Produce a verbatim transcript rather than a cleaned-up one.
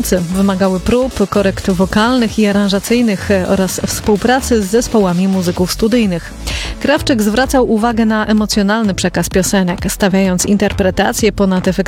nocy. Wymagały prób, korekt wokalnych i aranżacyjnych oraz współpracy z zespołami muzyków studyjnych. Krawczyk zwracał uwagę na emocjonalny przekaz piosenek, stawiając interpretację ponad efektywność